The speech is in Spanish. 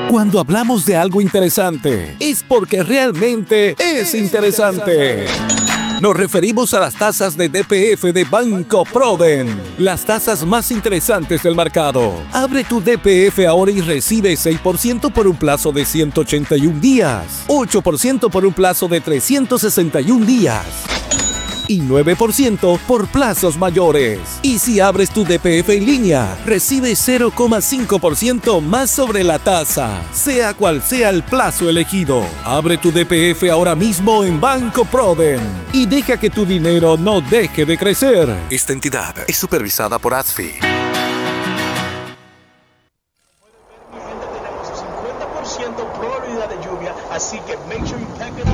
Cuando hablamos de algo interesante, es porque realmente es interesante. Nos referimos a las tasas de DPF de Banco Proden, las tasas más interesantes del mercado. Abre tu DPF ahora y recibe 6% por un plazo de 181 días, 8% por un plazo de 361 días y 9% por plazos mayores. Y si abres tu DPF en línea, recibe 0,5% más sobre la tasa, sea cual sea el plazo elegido. Abre tu DPF ahora mismo en Banco Proden y deja que tu dinero no deje de crecer. Esta entidad es supervisada por ASFI. Tenemos 50% probabilidad de lluvia, así que make sure you pack it